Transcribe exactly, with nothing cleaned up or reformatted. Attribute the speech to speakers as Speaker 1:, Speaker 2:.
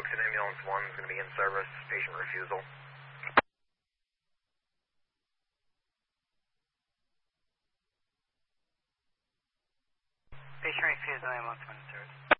Speaker 1: Tucson Ambulance one is going to be in service. Patient refusal.
Speaker 2: Patient refusal, ambulance one in service.